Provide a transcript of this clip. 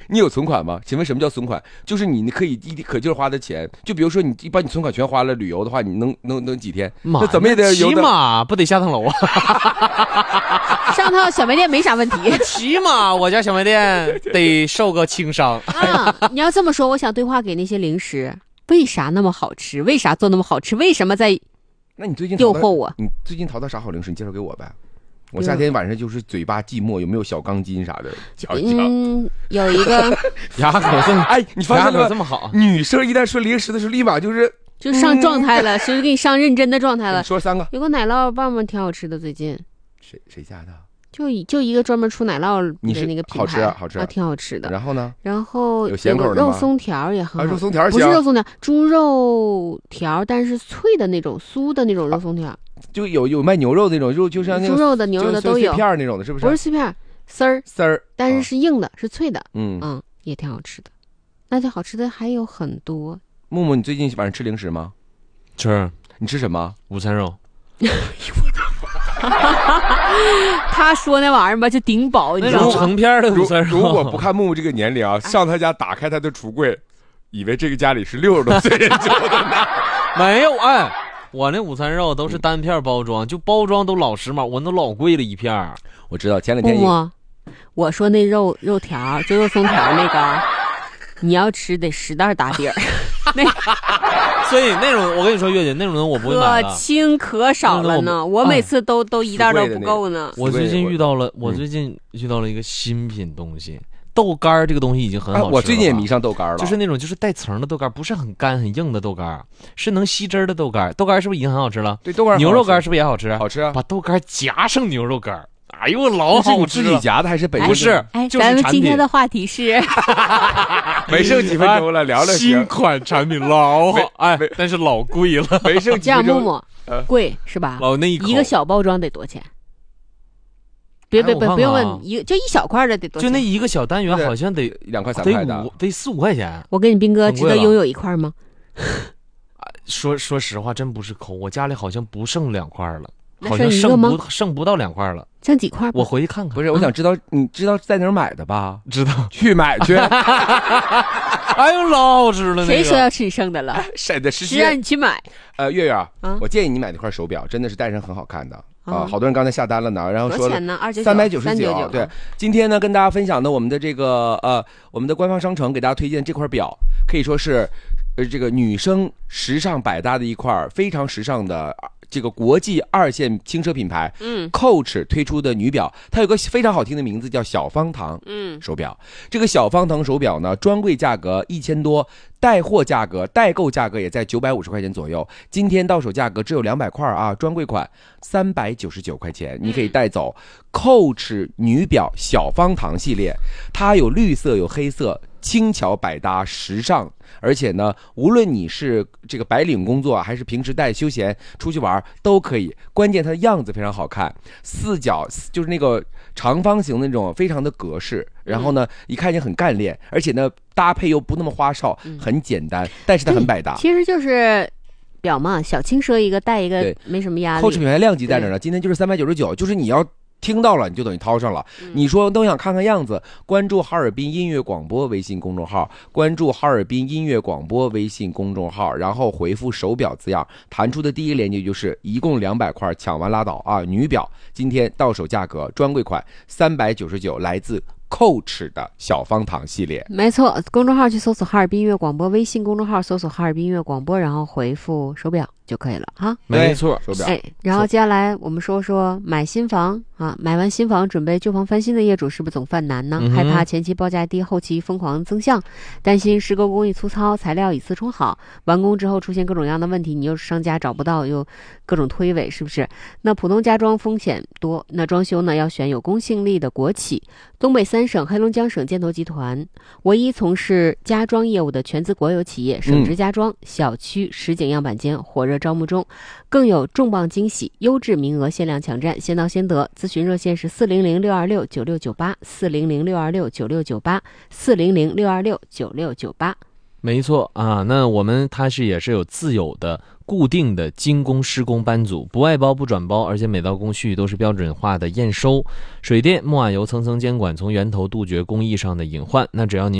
你有存款吗？请问什么叫存款？就是你可以一可劲儿花的钱，就比如说你把你存款全花了旅游的话，你能几天？那怎么也得起码不得下趟楼啊！ 上趟小卖店没啥问题， 起码我家小卖店得受个轻伤啊！你要这么说，我想对话给那些零食，为啥那么好吃？为啥做那么好吃？为什么在？ 那你最近诱惑我？ 你最近淘到啥好零食？你介绍给我呗。我夏天晚上就是嘴巴寂寞，有没有小钢筋啥的？讲一讲。 有一个牙口这么哎，你发现了这么好？ 女生一旦说零食的时候，立马就上状态了，是不是给你上认真的状态了？ 说3个。 有个奶酪棒棒挺好吃的，最近。 谁家的？ 就一个专门出奶酪的那个品牌， 好吃啊，挺好吃的。 然后呢？ 然后有咸口的吗？ 肉松条也很好。 肉松条不是肉松条，猪肉条，但是脆的那种酥的那种肉松条。 就有卖牛肉那种肉，就像那个猪肉的、牛肉的都有。 碎片那种的，是不是？ 不是碎片，丝儿，但是是硬的，是脆的。也挺好吃的。那就好吃的还有很多。 木木，你最近晚上吃零食吗？ 吃。 你吃什么？ 午餐肉。 他说那玩意儿吧，就顶饱，你知道吗？ 成片的午餐肉。 如果不看木木这个年龄啊，上他家打开他的橱柜，以为这个家里是60多岁人做的呢。 没有，哎，我那午餐肉都是单片包装，就包装都老时髦，我都老贵了一片。 我知道前两天木木，我说那肉条就肉松条那个，你要吃得10袋打底儿。 所以那种我跟你说，月姐那种我不会买的， 可轻可少了呢。我每次都一袋都不够呢。 我最近遇到了一个新品东西，豆干这个东西已经很好吃了。 我最近也迷上豆干了， 就是那种就是带层的豆干，不是很干很硬的豆干，是能吸汁的豆干。豆干是不是已经很好吃了？ 对，豆干牛肉干是不是也好吃？ 好吃啊！ 把豆干夹上牛肉干。哎呦，老好吃！ 是你自己夹的还是本身？ 不是， 咱们今天的话题是没剩几分钟了，聊聊新款产品老好，哎，但是老贵了， 没剩几分钟。这样，木木贵是吧？ 老那一个小包装得多少钱？别不用问，就一小块的得多少钱？ 就那一个小单元好像得 2块3块的， 得4、5块钱。 我跟你斌哥值得拥有一块吗？ 说实话，真不是抠，我家里好像不剩2块了。好像剩不到2块了， 剩几块？ 我回去看看。 不是，我想知道，你知道在哪儿买的吧？ 知道， 去买去。 哎呦，老好吃了！ 谁说要吃你剩的了？ 省的时间是让你去买。 月月啊，我建议你买那块手表，真的是戴上很好看的啊。好多人刚才下单了呢，然后说多少钱呢 ？399。对，今天呢跟大家分享的我们的这个我们的官方商城给大家推荐这块表，可以说是这个女生时尚百搭的一块非常时尚的。这个国际2线轻奢品牌，Coach 推出的女表，它有个非常好听的名字叫小方糖，手表。这个小方糖手表呢，专柜价格1000多，带货价格、代购价格也在950块钱左右。今天到手价格只有200块啊，专柜款399块钱，你可以带走。Coach 女表小方糖系列，它有绿色，有黑色。轻巧百搭时尚，而且呢，无论你是这个白领工作还是平时带休闲出去玩都可以。关键它的样子非常好看，4角就是那个长方形的那种，非常的格式。然后呢，一看就很干练，而且呢，搭配又不那么花哨，很简单，但是它很百搭。 其实就是表嘛，小轻奢一个，带一个，没什么压力。 Coach 品牌量级在哪呢？今天就是399，就是你要。听到了你就等于掏上了。你说都想看看样子，关注哈尔滨音乐广播微信公众号，关注哈尔滨音乐广播微信公众号，然后回复手表字样，弹出的第一个链接就是一共200块，抢完拉倒啊！女表今天到手价格专柜款399，来自Coach 的小方糖系列。 没错，公众号去搜索哈尔滨音乐广播，微信公众号搜索哈尔滨音乐广播，然后回复手表就可以了哈。 没错， 手表。 然后接下来我们说说买新房啊，买完新房准备旧房翻新的业主是不是总犯难呢？害怕前期报价低，后期疯狂增项，担心施工工艺粗糙，材料以次充好，完工之后出现各种样的问题，你又是商家找不到，又各种推诿，是不是？那普通家装风险多，那装修呢要选有公信力的国企。东北3省黑龙江省建投集团唯一从事家装业务的全资国有企业省直家装小区实景样板间火热招募中，更有重磅惊喜，优质名额限量抢占，先到先得。咨询热线是400-626-9698，400-626-9698，400-626-9698。 没错啊，那我们它也是有自有的固定的精工施工班组，不外包不转包，而且每道工序都是标准化的验收，水电木瓦油层层监管，从源头杜绝工艺上的隐患。那只要您